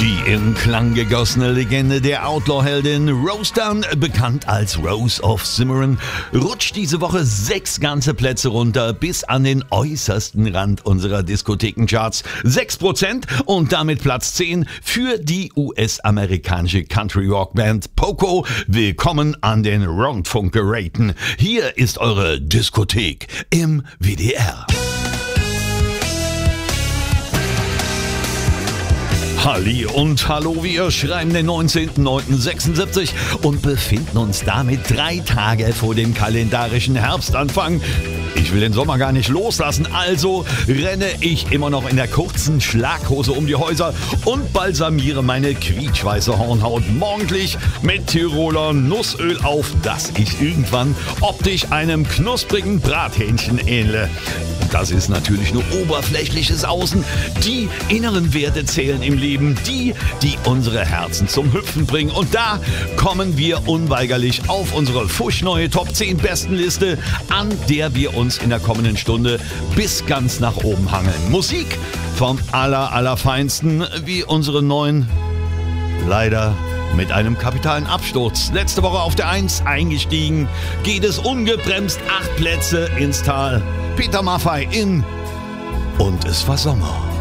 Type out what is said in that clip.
Die in Klang gegossene Legende der Outlaw-Heldin Rose Dunn, bekannt als Rose of Cimarron, rutscht diese Woche 6 ganze Plätze runter bis an den äußersten Rand unserer Diskothekencharts. 6% und damit Platz 10 für die US-amerikanische Country-Rock-Band Poco. Willkommen an den Rundfunkgeräten. Hier ist eure Diskothek im WDR. Halli und hallo, wir schreiben den 19.09.76 und befinden uns damit 3 Tage vor dem kalendarischen Herbstanfang. Ich will den Sommer gar nicht loslassen, also renne ich immer noch in der kurzen Schlaghose um die Häuser und balsamiere meine quietschweiße Hornhaut morgendlich mit Tiroler Nussöl auf, dass ich irgendwann optisch einem knusprigen Brathähnchen ähnle. Das ist natürlich nur oberflächliches Außen. Die inneren Werte zählen im Leben, die unsere Herzen zum Hüpfen bringen. Und da kommen wir unweigerlich auf unsere fuschneue Top 10 Bestenliste, an der wir uns in der kommenden Stunde bis ganz nach oben hangeln. Musik vom Allerfeinsten, wie unsere neuen, leider mit einem kapitalen Absturz. Letzte Woche auf der 1 eingestiegen, geht es ungebremst 8 Plätze ins Tal. Peter Maffay in Und es war Sommer.